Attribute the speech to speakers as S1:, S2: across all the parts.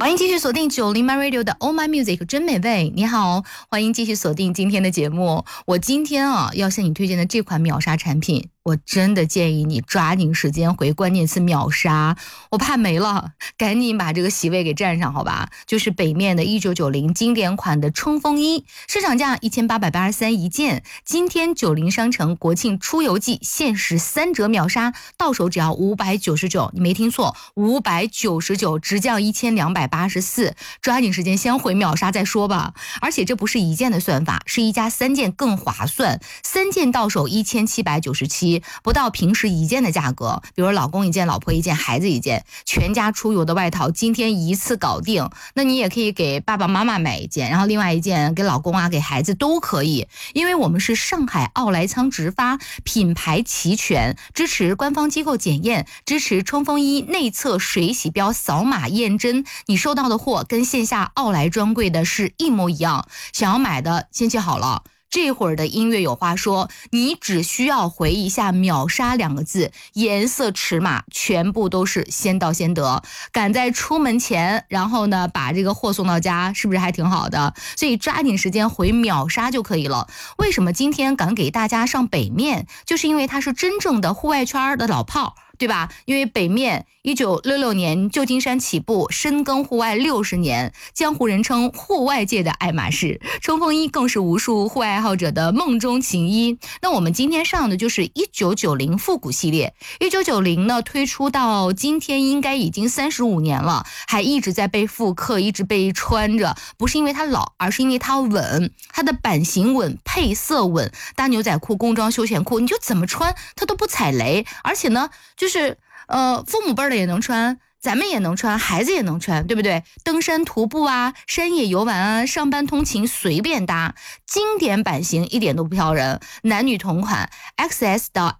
S1: 欢迎继续锁定90 My Radio 的 Oh My Music 真美味。你好，欢迎继续锁定今天的节目。我今天要向你推荐的这款秒杀产品，我真的建议你抓紧时间回关键词秒杀，我怕没了，赶紧把这个席位给占上好吧。就是北面的1990经典款的冲锋衣，市场价1883一件，今天90商城国庆出游季限时3折秒杀，到手只要599，你没听错，599，直降1284，抓紧时间先回秒杀再说吧。而且这不是一件的算法，是一加3件更划算，3件到手1797，不到平时一件的价格。比如老公一件，老婆一件，孩子一件，全家出游的外套今天一次搞定。那你也可以给爸爸妈妈买一件，然后另外一件给老公啊，给孩子都可以。因为我们是上海奥莱仓直发，品牌齐全，支持官方机构检验，支持冲锋衣内侧水洗标扫码验真，你收到的货跟线下奥莱专柜的是一模一样。想要买的先记好了，这会儿的音乐有话说，你只需要回一下秒杀2个字，颜色尺码全部都是先到先得，赶在出门前，然后呢把这个货送到家，是不是还挺好的？所以抓紧时间回秒杀就可以了。为什么今天敢给大家上北面，就是因为它是真正的户外圈的老炮，对吧？因为北面1966年旧金山起步，深耕户外60年，江湖人称户外界的爱马仕，冲锋衣更是无数户外爱好者的梦中情衣。那我们今天上的就是1990复古系列，1990呢推出到今天应该已经35年了，还一直在被复刻，一直被穿着，不是因为它老，而是因为它稳，它的版型稳，配色稳，大牛仔裤、工装休闲裤，你就怎么穿它都不踩雷，而且呢就是父母辈的也能穿，咱们也能穿，孩子也能穿，对不对？登山徒步啊，山野游玩啊，上班通勤随便搭，经典版型一点都不挑人，男女同款 XS 到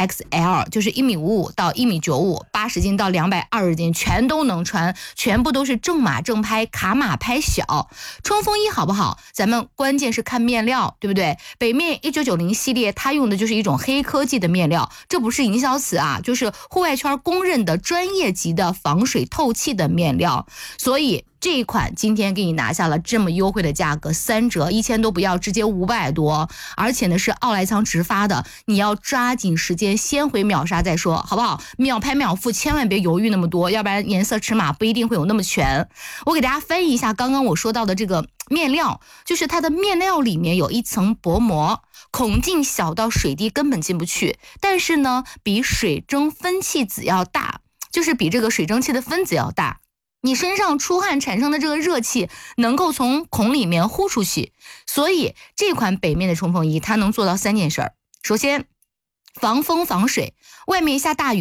S1: XXL， 就是1.55米到1.95米，80斤到220斤全都能穿，全部都是正码正拍，卡码拍小。冲锋衣好不好，咱们关键是看面料，对不对？北面1990系列它用的就是一种黑科技的面料，这不是营销词啊，就是户外圈公认的专业级的防水透气的面料。所以这一款今天给你拿下了这么优惠的价格，3折，1000都不要，直接500多，而且呢是奥莱仓直发的，你要抓紧时间先回秒杀再说，好不好？秒拍秒付，千万别犹豫那么多，要不然颜色尺码不一定会有那么全。我给大家翻译一下刚刚我说到的这个面料，就是它的面料里面有一层薄膜，孔径小到水滴根本进不去，但是呢比水蒸分气子要大，就是比这个水蒸气的分子要大，你身上出汗产生的这个热气能够从孔里面呼出去。所以这款北面的冲锋衣它能做到3件事。首先防风防水，外面下大雨